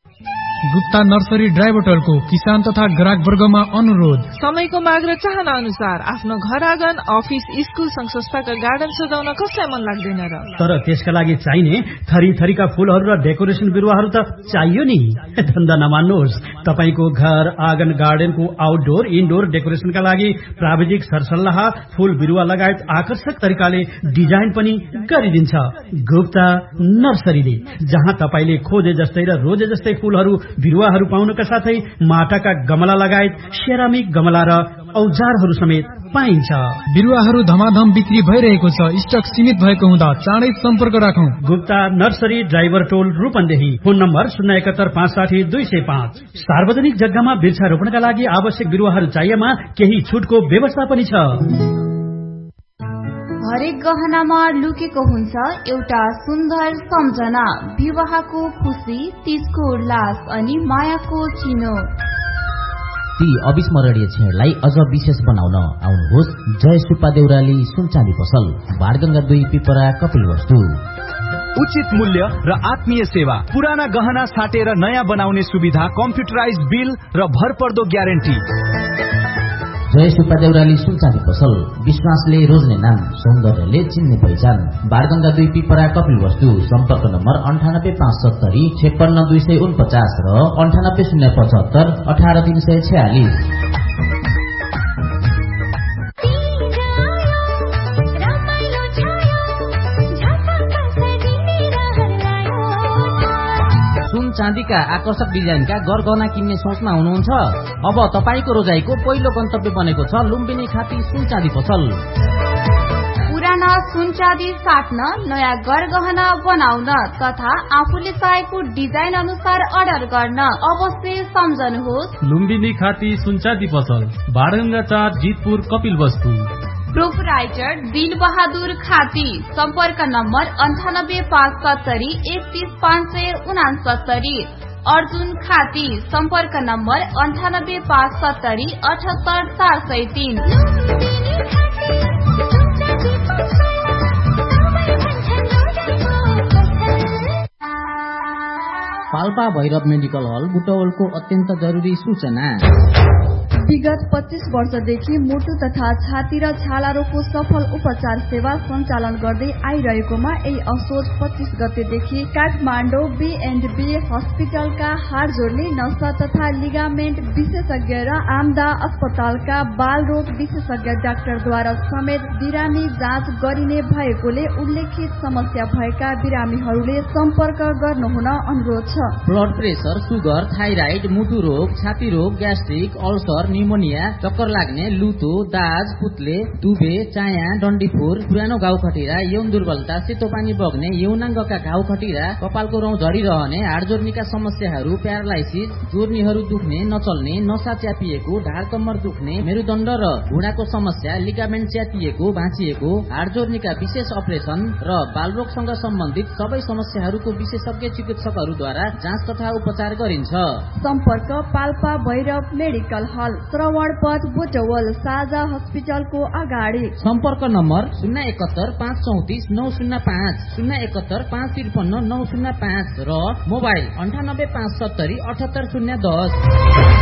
Gupta nursery dry बोटलको किसान तथा ग्राहक वर्गमा अनुरोध। समयको माग र चाहना अनुसार आफ्नो घर आँगन, अफिस, स्कुल, संघ संस्थाका गार्डन सजाउन कसलाई मन लाग्दैन र? तर त्यसका लागि चाहिने थरी थरीका फूलहरू र डेकोरेसन बिरुवाहरू त चाहियो नि। धन्दा नमान्नुहोस्, तपाईको घर आँगन गार्डनको आउटडोर इनडोर डेकोरेसनका लागि प्राविधिक सरसल्लाह, फूल बिरुवा लगायत आकर्षक तरिकाले डिजाइन पनि गरिदिन्छ गुप्ता नर्सरीले, जहाँ तपाईले खोजे जस्तै र रोजे जस्तै फूलहरू बिरुवाहरू पाउनका साथै माटाका गमला लगायत सेरामिक गमला र औजारहरू समेत पाइन्छ। बिरुवाहरू धमाधम बिक्री भइरहेको छ। स्टक सीमित भएको हुँदा चाँडै सम्पर्क राखौं। गुप्ता नर्सरी, ड्राइभर टोल, रूपन्देही। Phone number 071560205। सार्वजनिक जग्गामा वृक्षारोपणका लागि आवश्यक बिरुवाहरू चाहिएमा केही छुटको व्यवस्था पनि छ। हरेक गहनामा लुकेको हुन्छ एउटा सुन्दर सम्झना, विवाहको खुशी, तीजको उल्लास अनि मायाको चिनो। ती अविस्मरणीय क्षणलाई अझ विशेष बनाउन आउनुहोस् जय सुब्बा देउराली सुनचाँदी पसल, बाणगंगा 2 पिपरा, कपिलवस्तु। उचित मूल्य र आत्मीय सेवा, पुराना गहना साटेर नयाँ बनाउने सुविधा, कम्प्युटराइज बिल र भरपर्दो ग्यारेन्टी। जय सुब्बा देउराली सुनचाँदी पसल, विश्वासले रोज्ने नाम, सौन्दर्यले चिन्ने पहिचान, बाणगंगा 2 पिपरा, कपिलवस्तु। सम्पर्क नम्बर 98570 56249 र 98075 18346। चाँदीका आकर्षक डिजाइनका गरगहना किन्ने सोचमा हुनुहुन्छ? अब तपाईको रोजाइको पहिलो गन्तव्य बनेको छ लुम्बिनी खाती सुनचाँदी पसल। पुराना सुनचाँदी साट्न, नयाँ गरगहना बनाउन तथा आफूले चाहेको डिजाइन अनुसार अर्डर गर्न अवश्य सम्झनुहोस् लुम्बिनी खाती सुनचाँदी पसल, बाणगंगा 4, जितपुर, कपिलवस्तु। प्रोपराइटर दिल बहादुर खाती। सम्पर्क नम्बर 9857 31569। अर्जुन खाती। सम्पर्क नम्बर 9857 78403। पाल्पा भैरव मेडिकल हल बुटवलको अत्यन्त जरुरी सूचना। विगत 25 वर्षदेखि मुटु तथा छाती र छाला रोगको सफल उपचार सेवा सञ्चालन गर्दै आइरहेकोमा यही असोज 25 गतेदेखि काठमाडौँ B&B हस्पिटलका हाड जोड्ने, नसा तथा लिगामेन्ट विशेषज्ञ र आमदा अस्पतालका बाल रोग विशेषज्ञ डाक्टरद्वारा समेत बिरामी जाँच गरिने भएकोले उल्लेखित समस्या भएका बिरामीहरूले सम्पर्क गर्नुहुन अनुरोध छ। ब्लड प्रेसर, सुगर, थाइराइड, मुटु रोग, छाती रोग, ग्यास्ट्रिक, अल्सर, निमोनिया, चक्कर लाग्ने, लुतो, दाज, पुत्ले, दुबे, चाया, डन्डीफोर, पुरानो घाउ खटिरा, यौन दुर्बलता, सेतो पानी बग्ने, यौनाङ्गका घाउ खटिरा, कपालको रौँ झरिरहने, हाड जोर्नीका समस्याहरू, प्यारालाइसिस, जोर्नीहरू दुख्ने, नचल्ने, नसा च्यापिएको, ढाड कम्मर दुख्ने, मेरुदण्ड र घुँडाको समस्या, लिगामेन्ट च्यातिएको, भाँचिएको, हाड जोर्नीका विशेष अपरेसन र बालरोगसँग सम्बन्धित सबै समस्याहरूको विशेषज्ञ चिकित्सकहरूद्वारा जाँच तथा उपचार गरिन्छ। सम्पर्क पाल्पा भैरव मेडिकल हल, श्रवण पथ, बुटवल, साझा हस्पिटलको अगाडि। सम्पर्क नम्बर 071 534 905, 071 553 905 र मोबाइल 98 570 78010।